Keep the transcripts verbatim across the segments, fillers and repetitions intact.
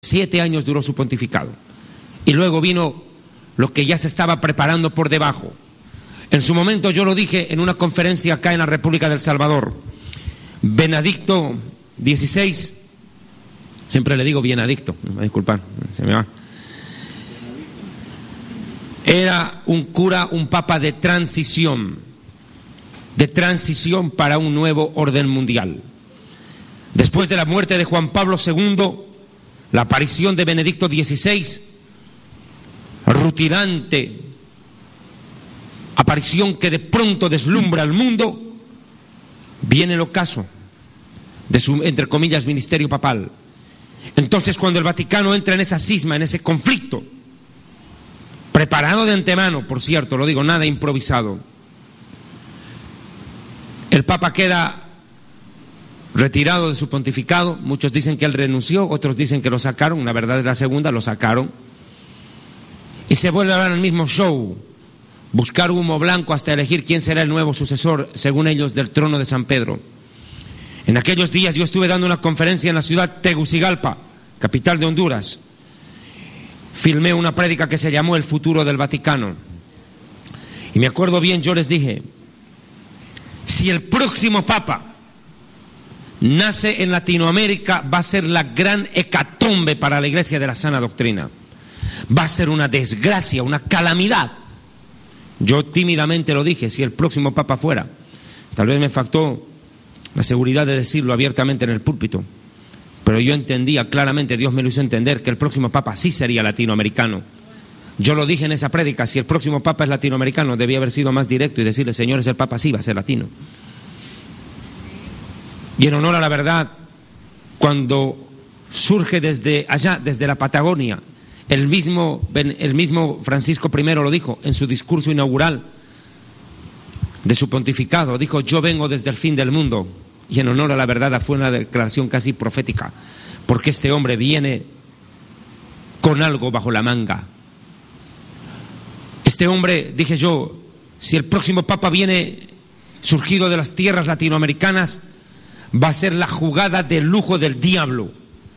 Siete años duró su pontificado. Y luego vino lo que ya se estaba preparando por debajo. En su momento yo lo dije en una conferencia acá en la República del Salvador. Benedicto dieciséis, siempre le digo Benedicto, me va a disculpar, se me va. Era un cura, un papa de transición, de transición para un nuevo orden mundial. Después de la muerte de Juan Pablo segundo, la aparición de Benedicto dieciséis, rutilante aparición que de pronto deslumbra al mundo, viene el ocaso de su, entre comillas, ministerio papal. Entonces, cuando el Vaticano entra en esa cisma, en ese conflicto, preparado de antemano, por cierto, lo digo, nada improvisado, el Papa queda retirado de su pontificado. Muchos dicen que él renunció, otros dicen que lo sacaron. La verdad es la segunda, lo sacaron. Y se vuelve a dar el mismo show, buscar humo blanco hasta elegir quién será el nuevo sucesor, según ellos, del trono de San Pedro. En aquellos días yo estuve dando una conferencia en la ciudad Tegucigalpa, capital de Honduras. Filmé una prédica que se llamó El futuro del Vaticano. Y me acuerdo bien, yo les dije, si el próximo Papa nace en Latinoamérica, va a ser la gran hecatombe para la Iglesia de la sana doctrina. Va a ser una desgracia, una calamidad. Yo tímidamente lo dije, si el próximo Papa fuera. Tal vez me faltó la seguridad de decirlo abiertamente en el púlpito, pero yo entendía claramente, Dios me lo hizo entender, que el próximo Papa sí sería latinoamericano. Yo lo dije en esa prédica, si el próximo Papa es latinoamericano, debía haber sido más directo y decirle, señores, el Papa sí va a ser latino. Y en honor a la verdad, cuando surge desde allá, desde la Patagonia, el mismo, el mismo Francisco primero lo dijo en su discurso inaugural de su pontificado, dijo, yo vengo desde el fin del mundo. Y en honor a la verdad fue una declaración casi profética, porque este hombre viene con algo bajo la manga. Este hombre, dije yo, si el próximo Papa viene surgido de las tierras latinoamericanas, va a ser la jugada de lujo del diablo.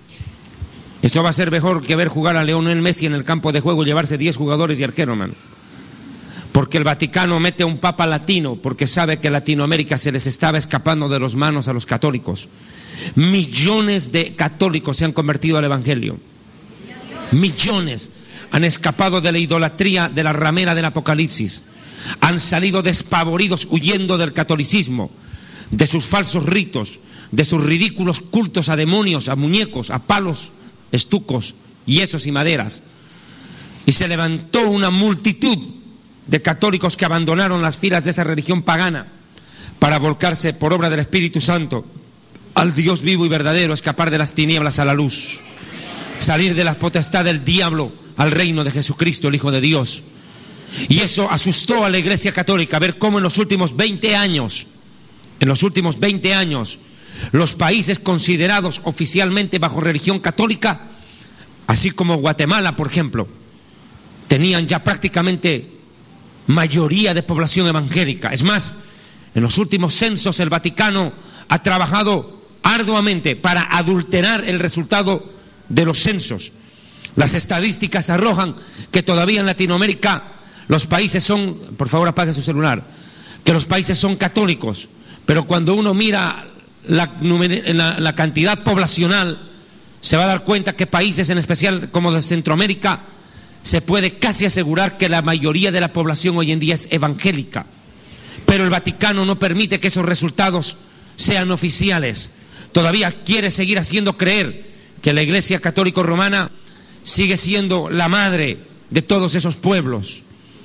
Eso va a ser mejor que ver jugar a Lionel Messi en el campo de juego y llevarse diez jugadores y arquero, man. Porque el Vaticano mete a un Papa latino, porque sabe que Latinoamérica se les estaba escapando de las manos a los católicos. Millones de católicos se han convertido al Evangelio. Millones han escapado de la idolatría de la ramera del Apocalipsis. Han salido despavoridos huyendo del catolicismo, de sus falsos ritos, de sus ridículos cultos a demonios, a muñecos, a palos, estucos, yesos y maderas. Y se levantó una multitud de católicos que abandonaron las filas de esa religión pagana para volcarse por obra del Espíritu Santo al Dios vivo y verdadero, escapar de las tinieblas a la luz, salir de la potestad del diablo al reino de Jesucristo, el Hijo de Dios. Y eso asustó a la Iglesia Católica, ver cómo en los últimos veinte años, en los últimos veinte años, los países considerados oficialmente bajo religión católica, así como Guatemala, por ejemplo, tenían ya prácticamente mayoría de población evangélica. Es más, en los últimos censos el Vaticano ha trabajado arduamente para adulterar el resultado de los censos. Las estadísticas arrojan que todavía en Latinoamérica los países son, por favor apague su celular, que los países son católicos, pero cuando uno mira la, la, la cantidad poblacional, se va a dar cuenta que países en especial como de Centroamérica, se puede casi asegurar que la mayoría de la población hoy en día es evangélica. Pero el Vaticano no permite que esos resultados sean oficiales. Todavía quiere seguir haciendo creer que la Iglesia Católica Romana sigue siendo la madre de todos esos pueblos.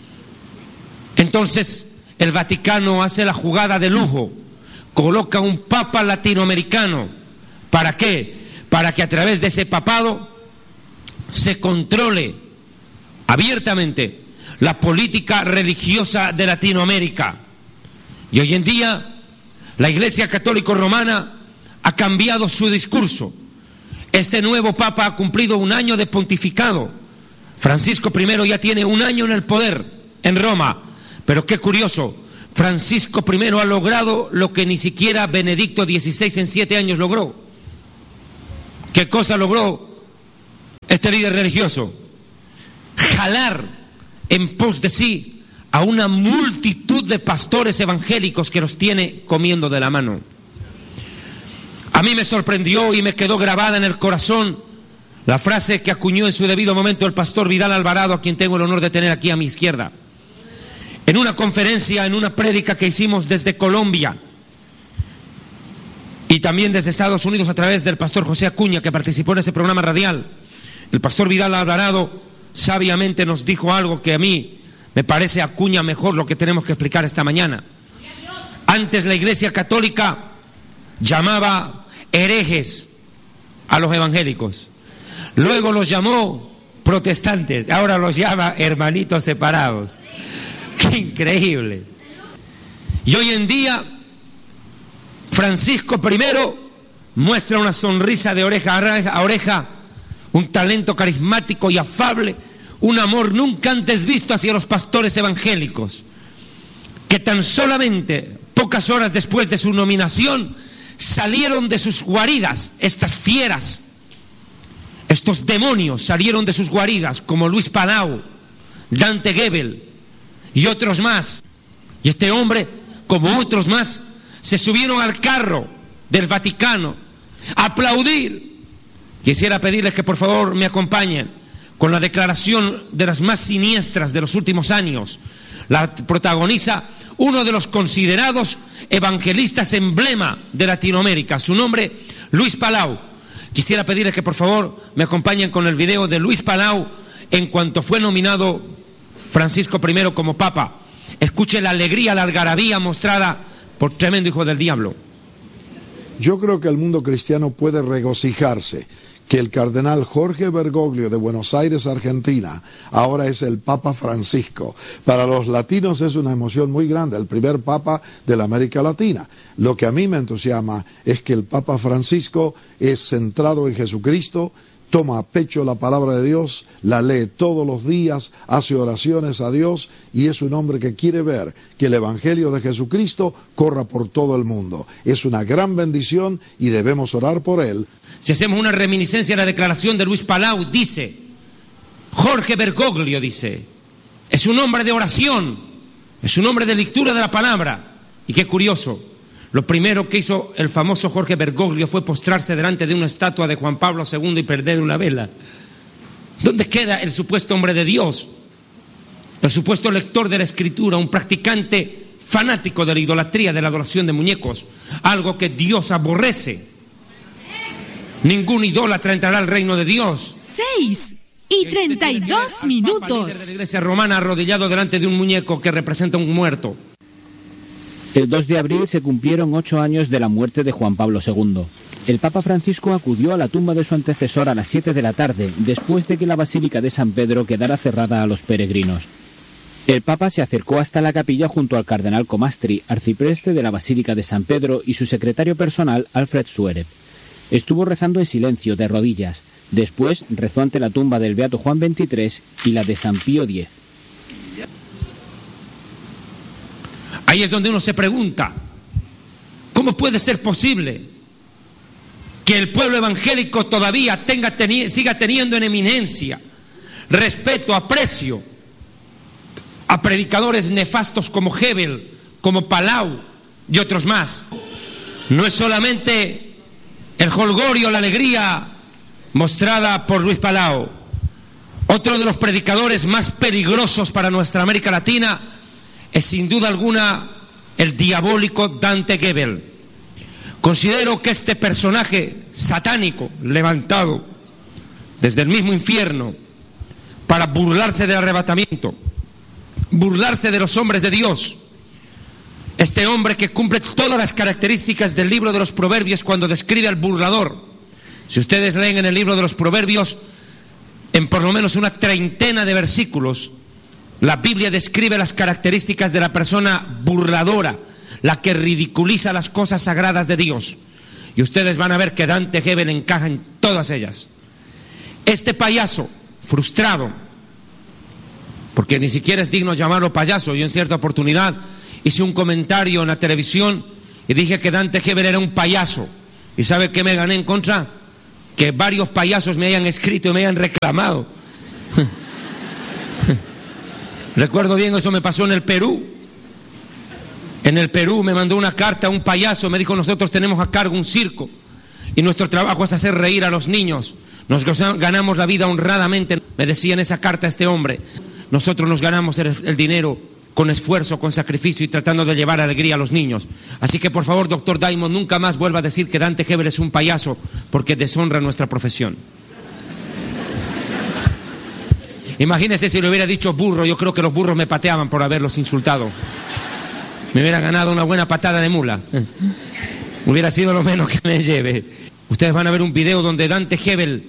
Entonces, el Vaticano hace la jugada de lujo, coloca un papa latinoamericano. ¿Para qué? Para que a través de ese papado se controle abiertamente la política religiosa de Latinoamérica. Y hoy en día la Iglesia Católica Romana ha cambiado su discurso. Este nuevo Papa ha cumplido un año de pontificado. Francisco primero ya tiene un año en el poder en Roma. Pero qué curioso, Francisco primero ha logrado lo que ni siquiera Benedicto dieciséis en siete años logró. ¿Qué cosa logró? este líder religioso, jalar en pos de sí a una multitud de pastores evangélicos que los tiene comiendo de la mano. A mí me sorprendió y me quedó grabada en el corazón la frase que acuñó en su debido momento el pastor Vidal Alvarado, a quien tengo el honor de tener aquí a mi izquierda. En una conferencia, en una prédica que hicimos desde Colombia y también desde Estados Unidos a través del pastor José Acuña, que participó en ese programa radial, el pastor Vidal Alvarado sabiamente nos dijo algo que a mí me parece acuña mejor lo que tenemos que explicar esta mañana. Antes la Iglesia Católica llamaba herejes a los evangélicos, luego los llamó protestantes, ahora los llama hermanitos separados. ¡Qué increíble! Y hoy en día Francisco primero muestra una sonrisa de oreja a oreja, un talento carismático y afable, un amor nunca antes visto hacia los pastores evangélicos, que tan solamente pocas horas después de su nominación salieron de sus guaridas. Estas fieras, estos demonios salieron de sus guaridas, como Luis Palau, Dante Gebel y otros más. Y este hombre, como otros más, se subieron al carro del Vaticano a aplaudir. Quisiera pedirles que por favor me acompañen con la declaración de las más siniestras de los últimos años. La protagoniza uno de los considerados evangelistas emblema de Latinoamérica, su nombre Luis Palau. Quisiera pedirles que por favor me acompañen con el video de Luis Palau en cuanto fue nominado Francisco primero como Papa. Escuche la alegría, la algarabía mostrada por tremendo hijo del diablo. Yo creo que el mundo cristiano puede regocijarse que el cardenal Jorge Bergoglio de Buenos Aires, Argentina, ahora es el Papa Francisco. Para los latinos es una emoción muy grande, el primer Papa de la América Latina. Lo que a mí me entusiasma es que el Papa Francisco es centrado en Jesucristo, toma a pecho la palabra de Dios, la lee todos los días, hace oraciones a Dios y es un hombre que quiere ver que el Evangelio de Jesucristo corra por todo el mundo. Es una gran bendición y debemos orar por él. Si hacemos una reminiscencia a la declaración de Luis Palau, dice, Jorge Bergoglio dice, es un hombre de oración, es un hombre de lectura de la palabra. Y qué curioso, lo primero que hizo el famoso Jorge Bergoglio fue postrarse delante de una estatua de Juan Pablo segundo y perder una vela. ¿Dónde queda el supuesto hombre de Dios? El supuesto lector de la Escritura, un practicante fanático de la idolatría, de la adoración de muñecos, algo que Dios aborrece. Ningún idólatra entrará al reino de Dios. Seis y treinta y dos minutos. De la iglesia romana arrodillado delante de un muñeco que representa un muerto. El dos de abril se cumplieron ocho años de la muerte de Juan Pablo segundo. El Papa Francisco acudió a la tumba de su antecesor a las siete de la tarde, después de que la Basílica de San Pedro quedara cerrada a los peregrinos. El Papa se acercó hasta la capilla junto al cardenal Comastri, arcipreste de la Basílica de San Pedro, y su secretario personal, Alfred Suereb. Estuvo rezando en silencio, de rodillas. Después rezó ante la tumba del Beato Juan veintitrés y la de San Pío X. Ahí es donde uno se pregunta, ¿cómo puede ser posible que el pueblo evangélico todavía tenga, teni- siga teniendo en eminencia, respeto, aprecio a predicadores nefastos como Gebel, como Palau y otros más? No es solamente el jolgorio, la alegría mostrada por Luis Palau. Otro de los predicadores más peligrosos para nuestra América Latina es sin duda alguna el diabólico Dante Gebel. Considero que este personaje satánico levantado desde el mismo infierno para burlarse del arrebatamiento, burlarse de los hombres de Dios, este hombre que cumple todas las características del libro de los Proverbios cuando describe al burlador. Si ustedes leen en el libro de los Proverbios, en por lo menos una treintena de versículos, la Biblia describe las características de la persona burladora, la que ridiculiza las cosas sagradas de Dios. Y ustedes van a ver que Dante Gebel encaja en todas ellas. Este payaso frustrado, porque ni siquiera es digno llamarlo payaso, yo en cierta oportunidad hice un comentario en la televisión y dije que Dante Gebel era un payaso. ¿Y sabe qué me gané en contra? que varios payasos me hayan escrito y me hayan reclamado. Recuerdo bien, eso me pasó en el Perú. En el Perú me mandó una carta un payaso, me dijo: nosotros tenemos a cargo un circo y nuestro trabajo es hacer reír a los niños. Nos ganamos la vida honradamente, me decía en esa carta este hombre. Nosotros nos ganamos el, el dinero con esfuerzo, con sacrificio y tratando de llevar alegría a los niños. Así que por favor, doctor Diamond, nunca más vuelva a decir que Dante Gebel es un payaso, porque deshonra nuestra profesión. Imagínese si le hubiera dicho burro. Yo creo que los burros me pateaban por haberlos insultado. Me hubiera ganado una buena patada de mula. Hubiera sido lo menos que me lleve. Ustedes van a ver un video donde Dante Gebel,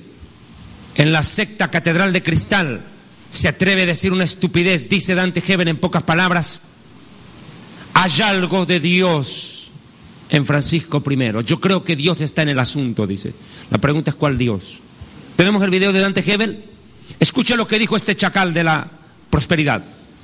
en la secta Catedral de Cristal, se atreve a decir una estupidez. Dice Dante Gebel en pocas palabras: hay algo de Dios en Francisco primero. Yo creo que Dios está en el asunto, dice. La pregunta es: ¿cuál Dios? ¿Tenemos el video de Dante Gebel? Escuche lo que dijo este chacal de la prosperidad.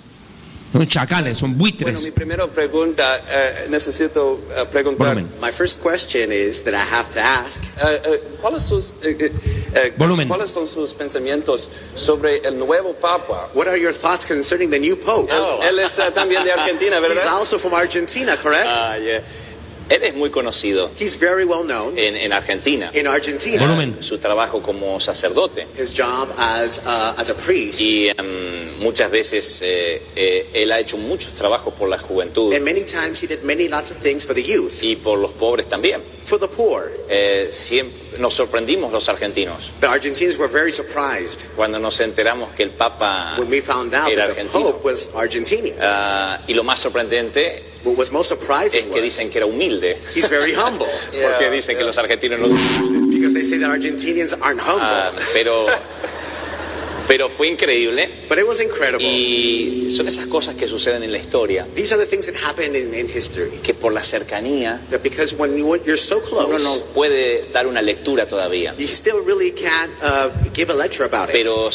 Son chacales, son buitres. Bueno, mi primera pregunta, uh, necesito uh, preguntar. Volumen. My first question is that I have to ask. Uh, uh, ¿cuáles, sus, uh, uh, Volumen. ¿Cuáles son sus pensamientos sobre el nuevo Papa? What are your thoughts concerning the new Pope? Oh. Él, él es uh, también de Argentina, ¿verdad? He's also from Argentina, correct? Ah, yeah. Él es muy conocido He's very well known en, en Argentina. in Argentina. Volumen. Su trabajo como sacerdote. His job as uh, as a priest. Y um, muchas veces eh, eh, él ha hecho muchos trabajos por la juventud. And many times he did many lots of things for the youth, Y por los pobres también. for the poor. Eh, siempre nos sorprendimos los argentinos The Argentinians were very surprised cuando nos enteramos que el Papa when we found out era that the argentino. Pope was Argentinian. Ah, y lo más sorprendente What was most es surprising que was dicen que era humilde. he's very humble, Porque dicen que los argentinos no son humildes. because they say that Argentinians aren't humble. Ah, pero, pero fue increíble. But it was incredible. Y son esas cosas que suceden en la historia, These are the things that happen in, in history. que por la cercanía That because when you, you're so uno close, no puede dar una lectura todavía. you still really can't uh, give a lecture about it. Pero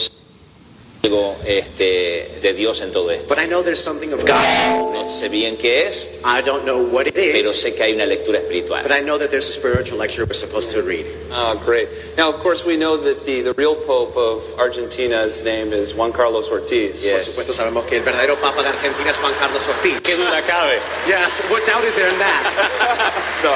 algo este, de Dios en todo esto. But I know there's something of God. No sé bien qué es, I don't know what it pero is, sé que hay una lectura espiritual. but I know that there's a spiritual lecture we're supposed to read. Oh, great. Now, of course, we know that the, the real Pope of Argentina's name is Juan Carlos Ortiz. Por Yes. supuesto sabemos que el verdadero Papa de Argentina es Juan Carlos Ortiz. ¿Qué duda cabe? Yes, what doubt is there in that? No.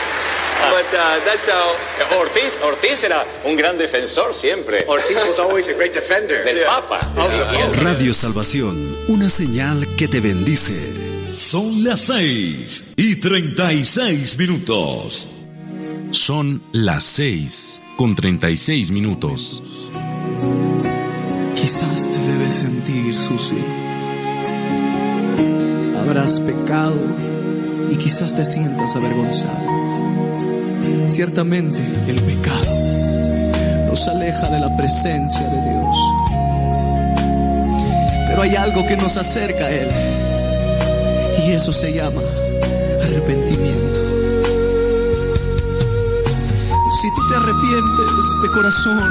But uh, that's how... Ortiz, Ortiz era un gran defensor siempre Ortiz was always a great defender del Papa. of the Pope. Radio Salvación, una señal que te bendice. Son las seis y treinta y seis minutos. Son las seis con treinta y seis minutos. Quizás te debes sentir sucio. Habrás pecado y quizás te sientas avergonzado. Ciertamente el pecado nos aleja de la presencia de Dios. Pero hay algo que nos acerca a Él, y eso se llama arrepentimiento. Si tú te arrepientes de corazón,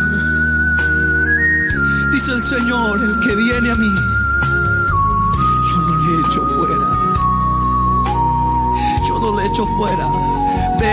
dice el Señor: el que viene a mí, yo no le echo fuera. Yo no le echo fuera.